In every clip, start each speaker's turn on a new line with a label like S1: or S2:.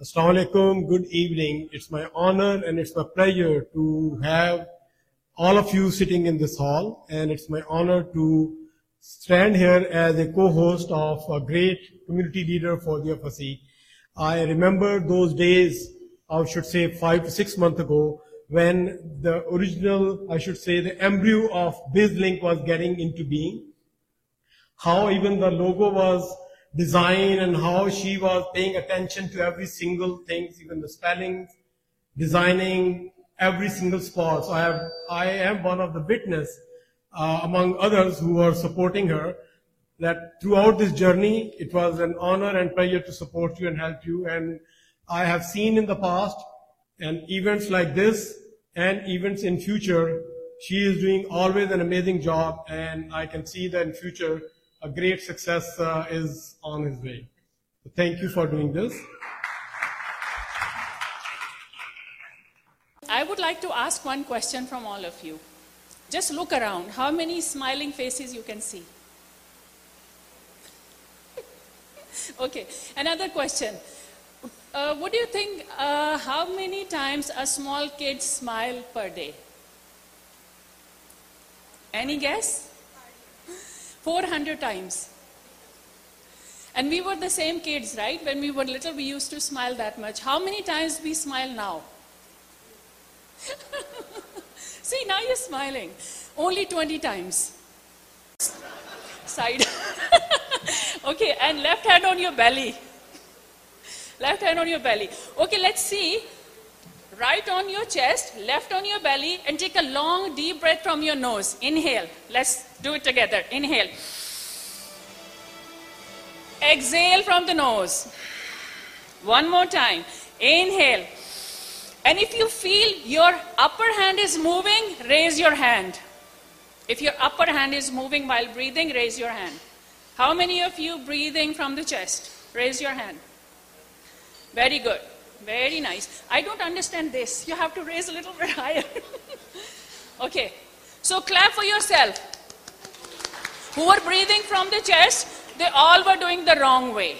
S1: Assalamu alaikum, good evening. It's my honor and it's my pleasure to have all of you sitting in this hall, and it's my honor to stand here as a co-host of a great community leader for the FSC. I remember those days, I should say 5 to 6 months ago, when the original, I should say the embryo of BizLink was getting into being. How even the logo was designed and how she was paying attention to every single thing, even the spellings, designing every single spot. So I am one of the witness, among others who are supporting her, that throughout this journey, it was an honor and pleasure to support you and help you. And I have seen in the past, and events like this and events in future, she is doing always an amazing job, and I can see that in future, a great success is on his way. So thank you for doing this.
S2: I would like to ask one question from all of you. Just look around. How many smiling faces you can see? Okay, another question. What do you think, how many times a small kid smile per day? Any guess? 400 times. And we were the same kids, right? When we were little, we used to smile that much. How many times we smile now? See, now you're smiling. Only 20 times. Side. Okay, and left hand on your belly. Left hand on your belly. Okay, let's see. Right on your chest, left on your belly, and take a long, deep breath from your nose. Inhale. Let's do it together. Inhale. Exhale from the nose. One more time. Inhale. And if you feel your upper hand is moving, raise your hand. If your upper hand is moving while breathing, raise your hand. How many of you breathing from the chest? Raise your hand. Very good. Very nice. I don't understand this. You have to raise a little bit higher. Okay. So clap for yourself. Who are breathing from the chest, they all were doing the wrong way.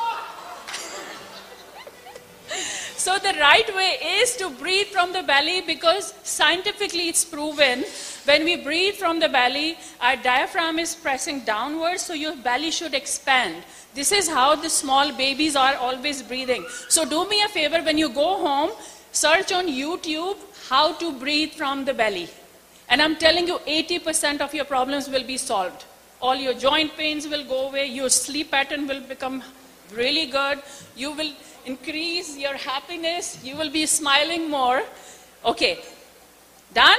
S2: So the right way is to breathe from the belly, because scientifically it's proven when we breathe from the belly, our diaphragm is pressing downwards, so your belly should expand. This is how the small babies are always breathing. So do me a favor, when you go home, search on YouTube how to breathe from the belly. And I'm telling you, 80% of your problems will be solved. All your joint pains will go away, your sleep pattern will become really good, you will increase your happiness, you will be smiling more. Okay, done?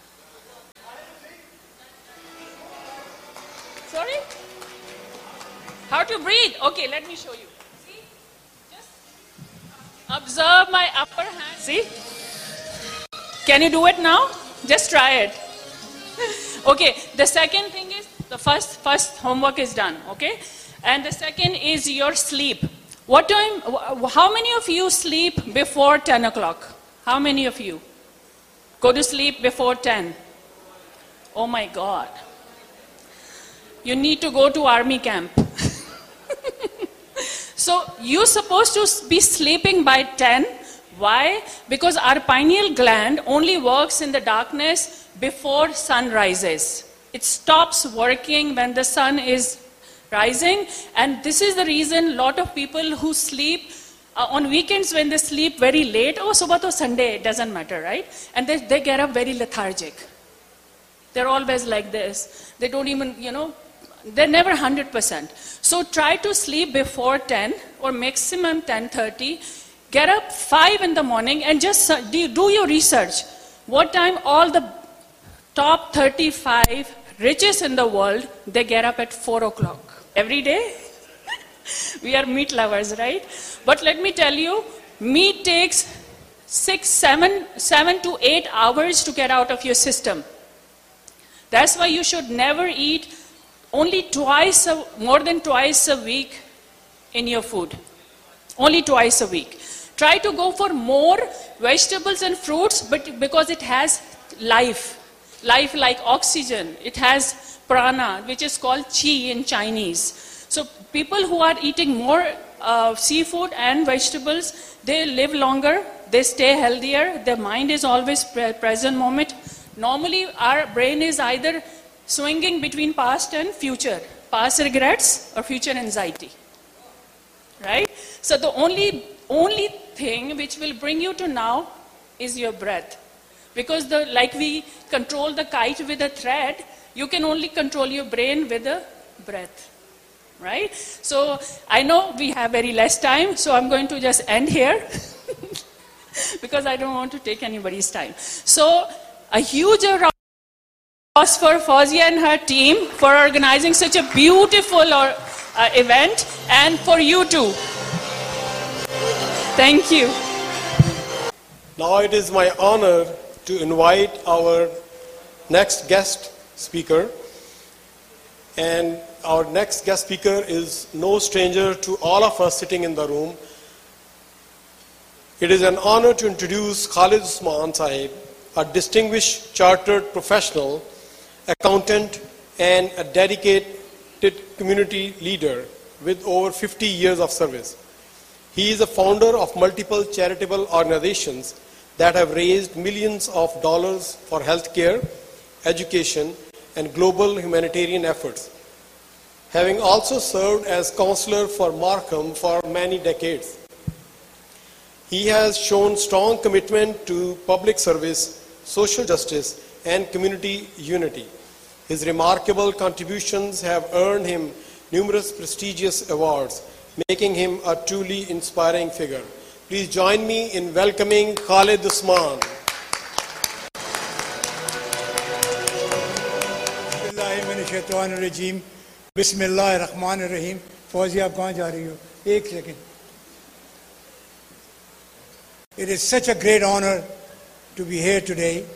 S2: Sorry? How to breathe? Okay, let me show you. See? Just observe my upper hand. See? Can you do it now? Just try it. Okay, the second thing is, the first homework is done, okay? And the second is your sleep. What time, how many of you sleep before 10 o'clock? How many of you go to sleep before 10? Oh my God. You need to go to army camp. So you're supposed to be sleeping by 10. Why? Because our pineal gland only works in the darkness before sun rises. It stops working when the sun is rising, and this is the reason a lot of people who sleep on weekends, when they sleep very late, oh, subah to Sunday, it doesn't matter, right? And they get up very lethargic. They're always like this. They don't even, they're never 100%. So try to sleep before 10 or maximum 10:30. Get up 5 in the morning and just do your research. What time all the top 35 richest in the world, they get up at 4 o'clock. Every day? We are meat lovers, right? But let me tell you, meat takes 7 to 8 hours to get out of your system. That's why you should never eat only more than twice a week in your food. Only twice a week. Try to go for more vegetables and fruits, but because it has life like oxygen. It has prana, which is called chi in Chinese. So people who are eating more seafood and vegetables, they live longer, they stay healthier, their mind is always present moment. Normally, our brain is either swinging between past and future, past regrets or future anxiety, right? So the only thing which will bring you to now is your breath. Because like we control the kite with a thread, you can only control your brain with a breath, right? So I know we have very less time, so I'm going to just end here because I don't want to take anybody's time. So a huge round of applause for Fawzia and her team for organizing such a beautiful event, and for you too. Thank you.
S1: Now it is my honor to invite our next guest speaker. And our next guest speaker is no stranger to all of us sitting in the room. It is an honor to introduce Khalid Usman Sahib, a distinguished chartered professional, accountant, and a dedicated community leader with over 50 years of service. He is a founder of multiple charitable organizations that have raised millions of dollars for healthcare, education, and global humanitarian efforts, having also served as counselor for Markham for many decades. He has shown strong commitment to public service, social justice, and community unity. His remarkable contributions have earned him numerous prestigious awards, making him a truly inspiring figure. Please join me in welcoming Khalid Usman.
S3: Bismillahirrahmanirrahim. Bismillahirrahmanirrahim. Fawzia, आप कहाँ जा रही हो? एक second. It is such a great honor to be here today.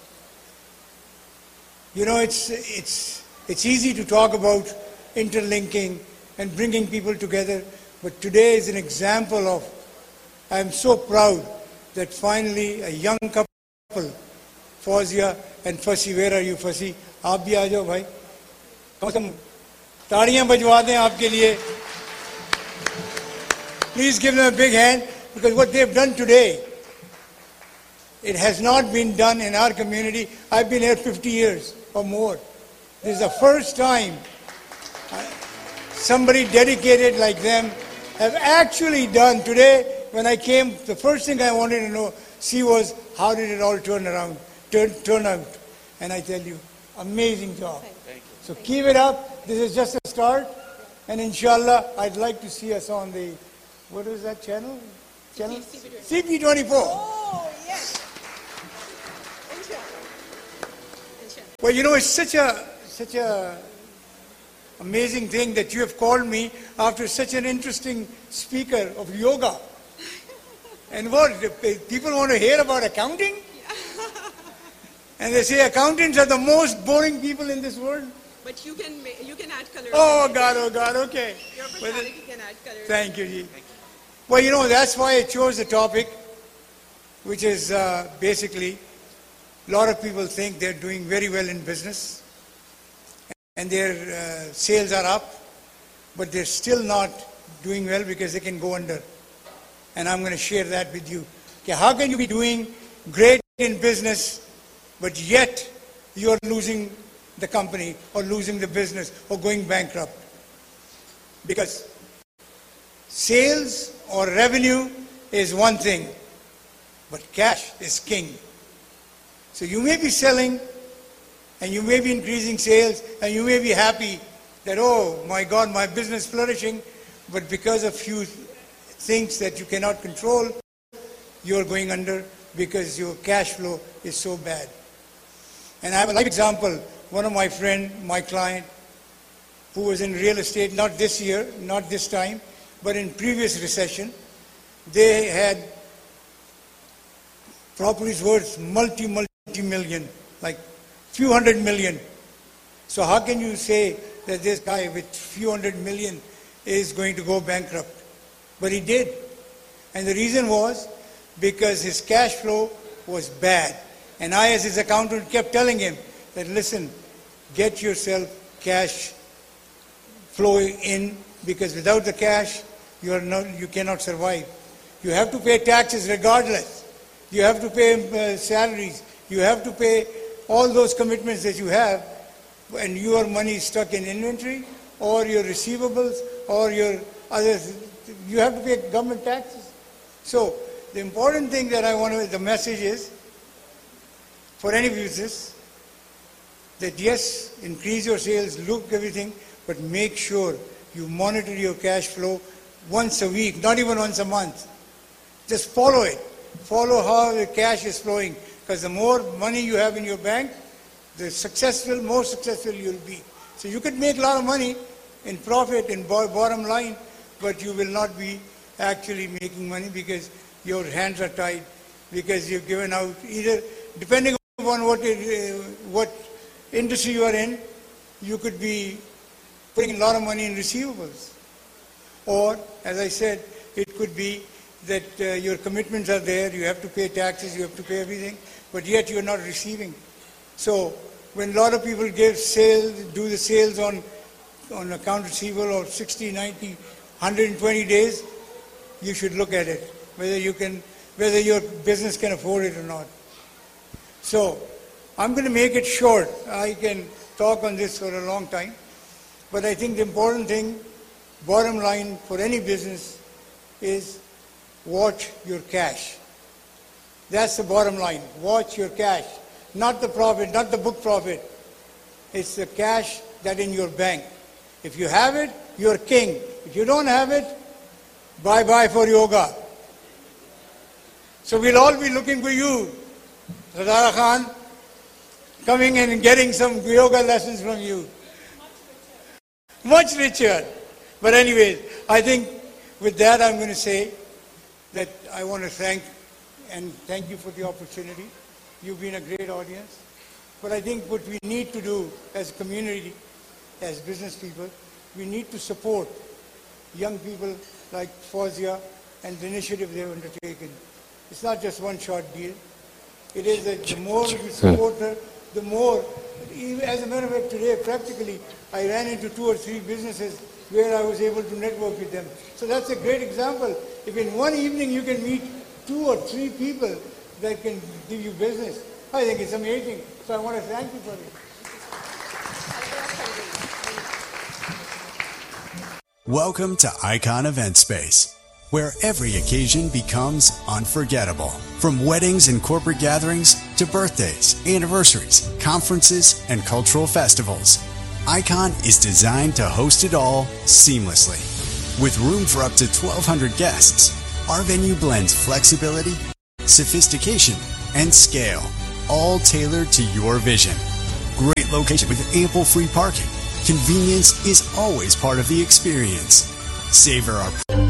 S3: You know, it's easy to talk about interlinking and bringing people together, but today is an example of, I am so proud that finally a young couple, Fawzia and Fasi, where are you, Fasi? आप भी आ जाओ भाई, कम से कम ताड़ियां बजवा दें आपके लिए. Please give them a big hand, because what they've done today, it has not been done in our community. I've been here 50 years or more. This is the first time somebody dedicated like them have actually done. Today, when I came, the first thing I wanted to see was how did it all turn out. And I tell you, amazing job. Thank you. So keep it up. This is just a start. And inshallah, I'd like to see us on the, what is that channel? CP24.
S4: Oh, yes.
S3: Well, you know, it's such a amazing thing that you have called me after such an interesting speaker of yoga. And what, people want to hear about accounting? And they say accountants are the most boring people in this world.
S4: But you can add color.
S3: Oh God, okay.
S4: Your personality can add color.
S3: Thank you, Ji. Well, you know, that's why I chose the topic, which is basically, a lot of people think they're doing very well in business and their sales are up, but they're still not doing well because they can go under. And I'm going to share that with you. Okay, how can you be doing great in business, but yet you're losing the company or losing the business or going bankrupt? Because sales or revenue is one thing, but cash is king. So you may be selling and you may be increasing sales and you may be happy that, oh my God, my business is flourishing, but because of few things that you cannot control, you're going under because your cash flow is so bad. And I have a live example. One of my friend, my client, who was in real estate, not this year, not this time, but in previous recession, they had properties worth multi-million, like few hundred million. So how can you say that this guy with few hundred million is going to go bankrupt? But he did. And the reason was because his cash flow was bad. And I, as his accountant, kept telling him that, listen, get yourself cash flow in, because without the cash, you cannot survive. You have to pay taxes regardless. You have to pay salaries. You have to pay all those commitments that you have, and your money is stuck in inventory or your receivables or your others. You have to pay government taxes. So the important thing that the message is, for any business, that yes, increase your sales, look everything, but make sure you monitor your cash flow once a week, not even once a month. Just follow it. Follow how the cash is flowing, because the more money you have in your bank, the more successful you'll be. So you could make a lot of money in profit, in bottom line, but you will not be actually making money because your hands are tied, because you've given out either, depending upon what industry you are in, you could be putting a lot of money in receivables. Or, as I said, it could be that your commitments are there, you have to pay taxes, you have to pay everything, but yet you're not receiving. So when a lot of people do the sales on account receivable of 60, 90, 120 days, you should look at it, whether your business can afford it or not. So I'm going to make it short. I can talk on this for a long time, but I think the important thing, bottom line for any business, is watch your cash. That's the bottom line. Watch your cash. Not the profit, not the book profit. It's the cash that's in your bank. If you have it, you're king. If you don't have it, bye-bye for yoga. So we'll all be looking for you, Sadara Khan, coming and getting some yoga lessons from you. Much richer. But anyways, I think with that I'm going to say that I want to thank you for the opportunity. You've been a great audience. But I think what we need to do as a community, as business people, we need to support young people like Fawzia and the initiative they've undertaken. It's not just one-shot deal. It is that the more we support her, the more, as a matter of fact, today practically I ran into 2 or 3 businesses where I was able to network with them. So that's a great example. If in one evening you can meet 2 or 3 people that can give you business, I think it's amazing. So I want to thank you for it.
S5: Welcome to Icon Event Space, where every occasion becomes unforgettable. From weddings and corporate gatherings to birthdays, anniversaries, conferences, and cultural festivals, Icon is designed to host it all seamlessly. With room for up to 1,200 guests, our venue blends flexibility, sophistication, and scale, all tailored to your vision. Great location with ample free parking. Convenience is always part of the experience. Savor our